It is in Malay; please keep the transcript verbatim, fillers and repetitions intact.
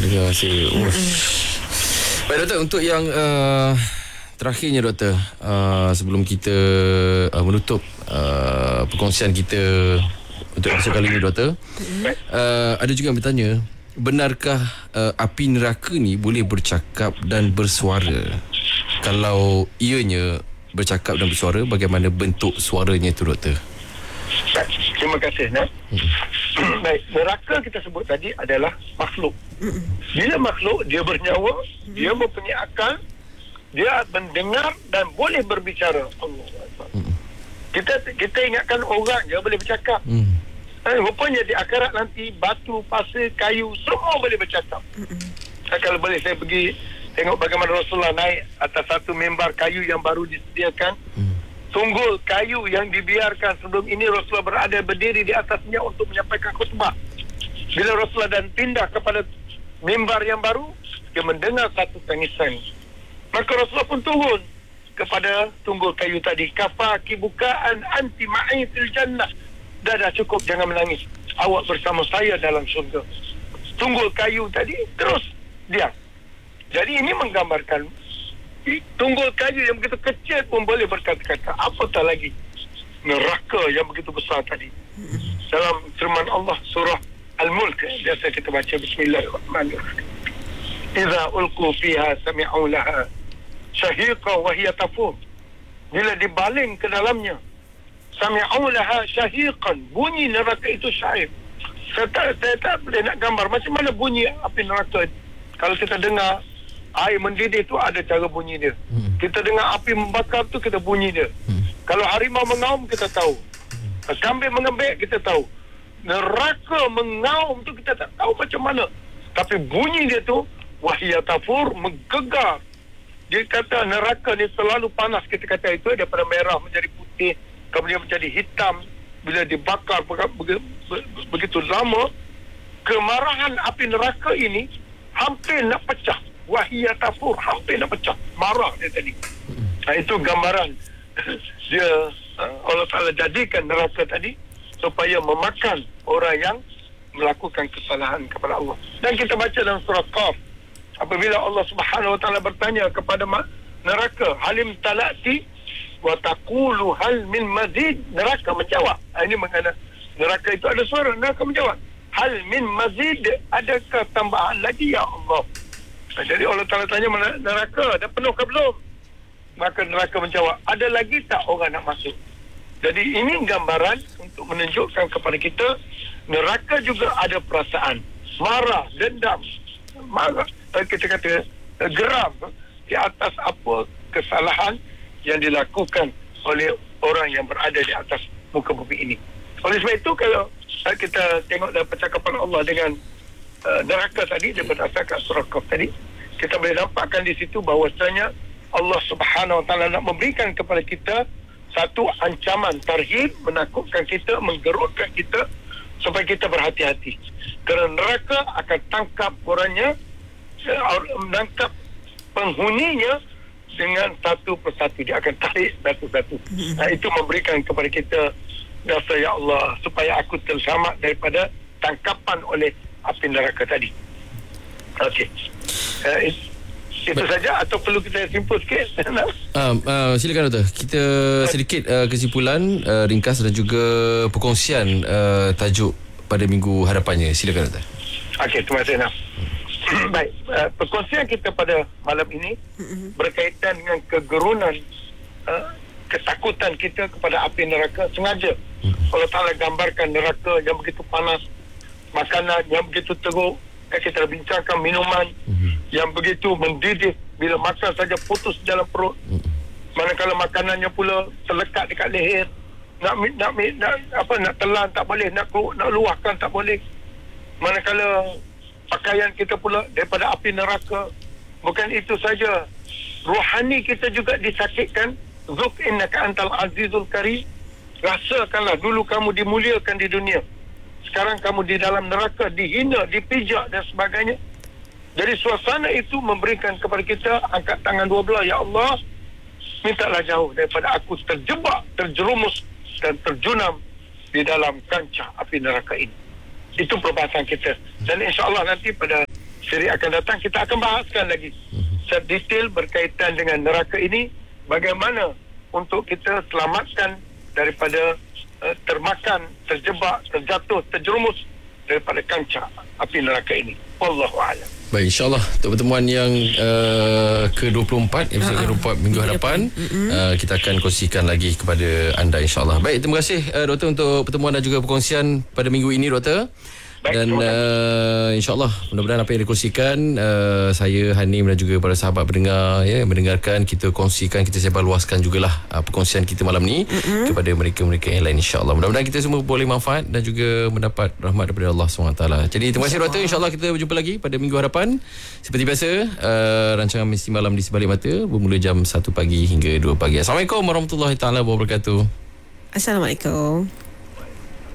Dengar saya. Baik doktor, untuk yang uh, terakhirnya doktor, uh, sebelum kita uh, menutup uh, perkongsian kita untuk episod kali ini doktor, uh, ada juga yang bertanya, benarkah uh, api neraka ni boleh bercakap dan bersuara? Kalau ianya bercakap dan bersuara, bagaimana bentuk suaranya tu doktor? Baik, terima kasih Nak. Hmm. Baik, neraka kita sebut tadi adalah makhluk. Bila makhluk, dia bernyawa, dia mempunyai akal, dia mendengar dan boleh berbicara. Allah. Kita kita ingatkan orang je boleh bercakap. Hmm. Eh, rupanya di akhirat nanti batu, pasir, kayu semua boleh bercakap. Hmm. Kalau boleh saya pergi tengok bagaimana Rasulullah naik atas satu mimbar kayu yang baru disediakan. Hmm. Tunggul kayu yang dibiarkan sebelum ini Rasulullah berada berdiri di atasnya untuk menyampaikan khutbah. Bila Rasulullah dan pindah kepada mimbar yang baru, dia mendengar satu tangisan. Maka Rasulullah pun turun kepada tunggul kayu tadi. Kafaki bukaan anti ma'i fil jannah. Dah dah cukup, jangan menangis. Awak bersama saya dalam syurga. Tunggul kayu tadi terus diam. Jadi ini menggambarkan tunggul kayu yang begitu kecil pun boleh berkata-kata. Apatah lagi neraka yang begitu besar tadi. Dalam firman Allah surah Al-Mulk, biasa kita baca Bismillahirrahmanirrahim. Iza ulqu fiha sami'u laha syahiqa wa hiya tafur. Bila dibaling ke dalamnya, sami'u laha syahiqan, bunyi neraka itu syahid. Saya tak, saya tak boleh nak gambar macam mana bunyi api neraka. Kalau kita dengar air mendidih tu ada cara bunyi dia. Hmm. Kita dengar api membakar tu kita bunyi dia. Hmm. Kalau harimau mengaum kita tahu. Hmm. Kambing mengembek kita tahu. Neraka mengaum tu kita tak tahu macam mana. Tapi bunyi dia tu wahya tafur, menggegar. Dia kata neraka ni selalu panas, kita kata itu daripada merah menjadi putih, kemudian menjadi hitam bila dibakar begitu lama. Kemarahan api neraka ini hampir nak pecah. Wahia tafur, hampir nak pecah. Marah dia tadi. Nah, itu gambaran dia, uh, Allah Ta'ala jadikan neraka tadi supaya memakan orang yang melakukan kesalahan kepada Allah. Dan kita baca dalam surah Qaf, apabila Allah Subhanahu Wa Ta'ala bertanya kepada neraka, halim talati wa taqulu hal min mazid, neraka menjawab. Ini mengenai neraka itu ada suara, neraka menjawab, hal min mazid, adakah tambahan lagi ya Allah? Jadi Allah Ta'ala tanya neraka, dah penuh ke belum? Maka neraka menjawab, ada lagi tak orang nak masuk? Jadi ini gambaran untuk menunjukkan kepada kita, neraka juga ada perasaan marah, dendam, marah, kita kata geram di atas apa kesalahan yang dilakukan oleh orang yang berada di atas muka bumi ini. Oleh sebab itu, kalau kita tengok dalam percakapan Allah dengan Uh, neraka tadi, dia berdasarkan surah Qaf tadi, kita boleh nampakkan di situ bahawasanya Allah Subhanahu Wa Ta'ala nak memberikan kepada kita satu ancaman tarhib, menakutkan kita, menggerutkan kita supaya kita berhati-hati. Kerana neraka akan tangkap orangnya, menangkap penghuninya dengan satu persatu. Dia akan tarik satu-satu. Nah, itu memberikan kepada kita rasa, ya Allah, supaya aku terselamat daripada tangkapan oleh api neraka tadi. Okey. Uh, it, itu Baik. saja atau perlu kita simpul sikit? uh, uh, silakan doktor. Kita sedikit uh, kesimpulan uh, ringkas dan juga perkongsian uh, tajuk pada minggu hadapannya. Silakan doktor. Okey, terima kasih. Baik, uh, perkongsian kita pada malam ini berkaitan dengan kegerunan, uh, ketakutan kita kepada api neraka. Sengaja Allah Ta'ala gambarkan neraka yang begitu panas, makanan yang begitu teruk, kita bincangkan minuman mm-hmm. yang begitu mendidih, bila makan saja putus dalam perut. Mm-hmm. Manakala makanannya pula terlekat dekat leher, nak nak nak apa nak telan tak boleh, nak nak luahkan tak boleh. Manakala pakaian kita pula daripada api neraka. Bukan itu saja, rohani kita juga disakitkan. Zuk innaka antal azizul karim. Rasakanlah dulu kamu dimuliakan di dunia, sekarang kamu di dalam neraka, dihina, dipijak dan sebagainya. Jadi suasana itu memberikan kepada kita angkat tangan dua belah, ya Allah, mintalah jauh daripada aku terjebak, terjerumus dan terjunam di dalam kancah api neraka ini. Itu perbahasan kita. Dan insya-Allah nanti pada siri akan datang kita akan bahaskan lagi secara detail berkaitan dengan neraka ini, bagaimana untuk kita selamatkan daripada uh, termakan, terjebak, terjatuh, terjerumus daripada kancah api neraka ini. Wallahu a'lam. Baik, insyaAllah untuk pertemuan yang uh, ke dua puluh empat, episod ke dua puluh empat minggu hadapan, uh, kita akan kongsikan lagi kepada anda, insyaAllah. Baik, terima kasih uh, Doktor untuk pertemuan dan juga perkongsian pada minggu ini, Doktor. Dan uh, insyaAllah mudah-mudahan apa yang dikongsikan, uh, saya, Hanim dan juga para sahabat pendengar ya, mendengarkan, kita kongsikan, kita sebarluaskan jugalah uh, perkongsian kita malam ni mm-hmm. kepada mereka-mereka yang lain, insyaAllah. Mudah-mudahan kita semua boleh manfaat dan juga mendapat rahmat daripada Allah subhanahu wa taala. Jadi terima kasih Doktor, insyaAllah kita berjumpa lagi pada minggu hadapan. Seperti biasa, uh, rancangan Mesti Malam di Sebalik Mata bermula jam satu pagi hingga dua pagi. Assalamualaikum warahmatullahi taala wabarakatuh. Assalamualaikum.